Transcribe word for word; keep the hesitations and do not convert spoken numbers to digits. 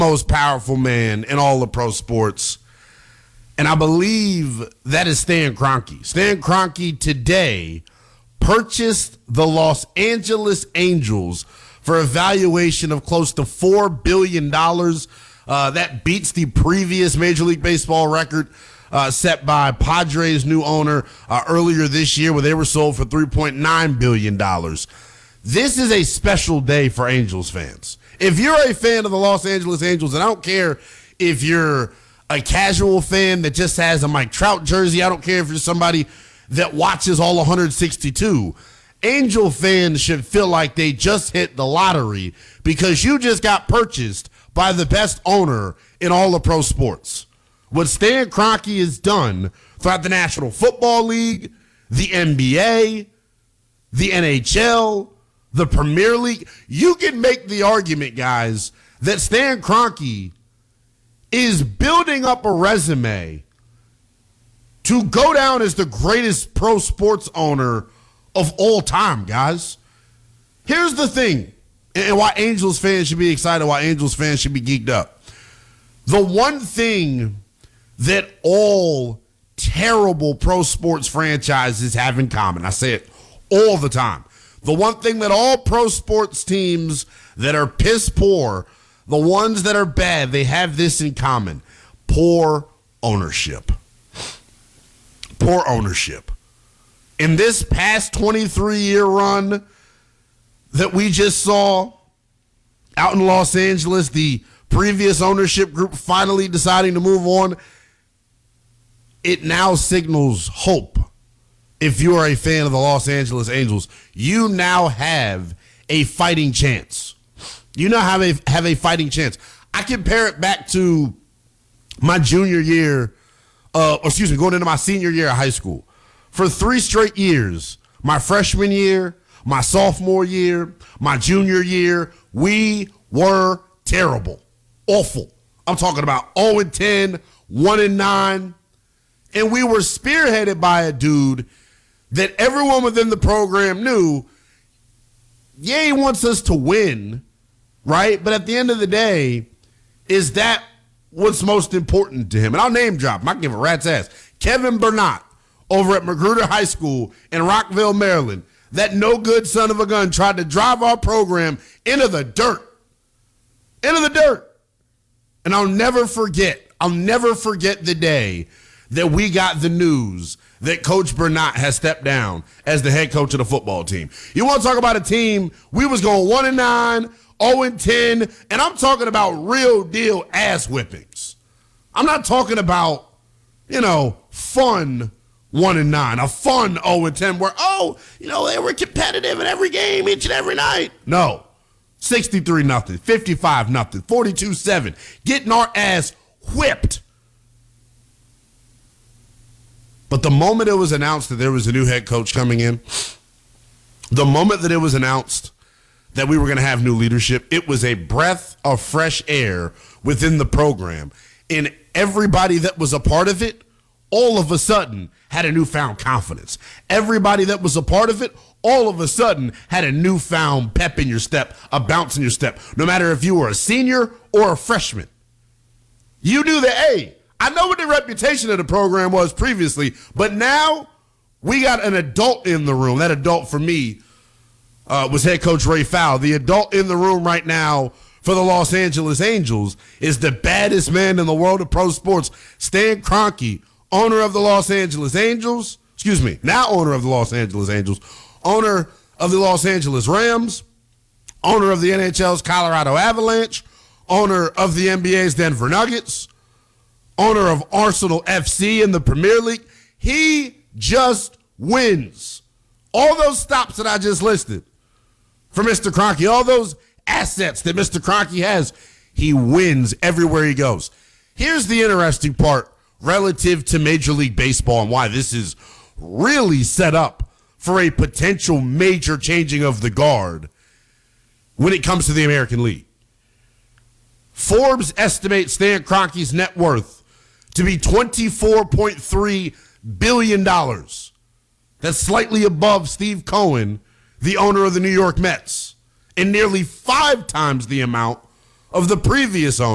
most powerful man in all of pro sports. And I believe that is Stan Kroenke. Stan Kroenke today purchased the Los Angeles Angels for a valuation of close to four billion dollars. Uh, that beats the previous Major League Baseball record uh, set by Padres' new owner uh, earlier this year, where they were sold for three point nine billion dollars. This is a special day for Angels fans. If you're a fan of the Los Angeles Angels, and I don't care if you're a casual fan that just has a Mike Trout jersey, I don't care if you're somebody that watches all one hundred sixty-two, Angel fans should feel like they just hit the lottery because you just got purchased by the best owner in all of pro sports. What Stan Kroenke has done throughout the National Football League, the N B A, the N H L, the Premier League, you can make the argument, guys, that Stan Kroenke is building up a resume to go down as the greatest pro sports owner of all time, guys. Here's the thing, and why Angels fans should be excited, why Angels fans should be geeked up. The one thing that all terrible pro sports franchises have in common, I say it all the time, the one thing that all pro sports teams that are piss poor, the ones that are bad, they have this in common: poor ownership. Poor ownership. In this past twenty-three year run that we just saw out in Los Angeles, the previous ownership group finally deciding to move on, it now signals hope. If you are a fan of the Los Angeles Angels, you now have a fighting chance. You now have a have a fighting chance. I compare it back to my junior year, uh, excuse me, going into my senior year of high school. For three straight years, my freshman year, my sophomore year, my junior year, we were terrible, awful. I'm talking about oh and ten, one and nine, and we were spearheaded by a dude that everyone within the program knew, yeah, he wants us to win, right? But at the end of the day, is that what's most important to him? And I'll name drop him. I can give a rat's ass. Kevin Burnett over at Magruder High School in Rockville, Maryland. That no-good son of a gun tried to drive our program into the dirt. Into the dirt. And I'll never forget, I'll never forget the day that we got the news that Coach Burnett has stepped down as the head coach of the football team. You want to talk about a team, we was going one and nine, oh and ten, and I'm talking about real deal ass whippings. I'm not talking about, you know, fun one and nine, a fun oh and ten where, oh, you know, they were competitive in every game each and every night. No. sixty-three nothing, fifty-five nothing, forty-two seven, getting our ass whipped. But the moment it was announced that there was a new head coach coming in, the moment that it was announced that we were going to have new leadership, it was a breath of fresh air within the program. And everybody that was a part of it, all of a sudden, had a newfound confidence. Everybody that was a part of it, all of a sudden, had a newfound pep in your step, a bounce in your step, no matter if you were a senior or a freshman. You knew that, hey, I know what the reputation of the program was previously, but now we got an adult in the room. That adult for me uh, was head coach Ray Fowle. The adult in the room right now for the Los Angeles Angels is the baddest man in the world of pro sports, Stan Kroenke, owner of the Los Angeles Angels, excuse me, now owner of the Los Angeles Angels, owner of the Los Angeles Rams, owner of the N H L's Colorado Avalanche, owner of the N B A's Denver Nuggets, owner of Arsenal F C in the Premier League. He just wins. All those stops that I just listed for Mister Kroenke, all those assets that Mister Kroenke has, he wins everywhere he goes. Here's the interesting part relative to Major League Baseball and why this is really set up for a potential major changing of the guard when it comes to the American League. Forbes estimates Stan Kroenke's net worth to be twenty-four point three billion dollars. That's slightly above Steve Cohen, the owner of the New York Mets, and nearly five times the amount of the previous owner.